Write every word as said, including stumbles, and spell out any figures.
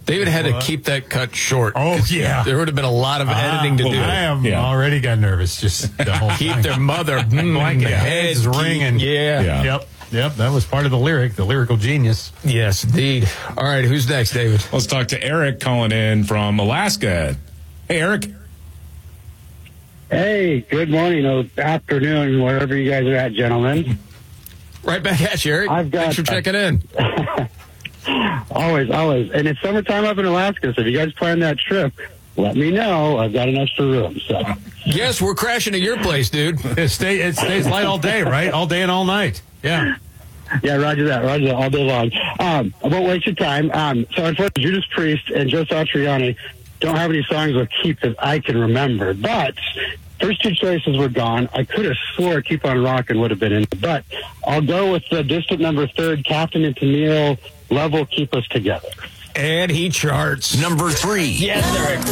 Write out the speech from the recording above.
David had to keep that cut short. Oh, yeah. There would have been a lot of editing to uh, do. I am Yeah. already got nervous. Just the whole Keep thing. their mother, mm, Blanket the heads heads ringing. Yeah. Yeah. Yep. Yep. That was part of the lyric, the lyrical genius. Yes, indeed. All right, who's next, David? Let's talk to Eric calling in from Alaska. Hey, Eric. Hey, good morning or afternoon, wherever you guys are at, gentlemen. Right back at you, Eric. I've got- Thanks for checking in. Always, always. And it's summertime up in Alaska, so if you guys plan that trip, let me know. I've got an extra room. So Yes, we're crashing at your place, dude. It, stay, it stays light all day, right? All day and all night. Yeah. yeah, roger that, roger that, all day long. Um, I won't waste your time. Um, so unfortunately, Judas Priest and Joe Satriani don't have any songs with Keep that I can remember, but first two choices were gone. I could have swore Keep on Rockin' would have been in, but I'll go with the distant number third, Captain and Tennille, Love Will Keep Us Together. And he charts. Number three. Yes, Eric.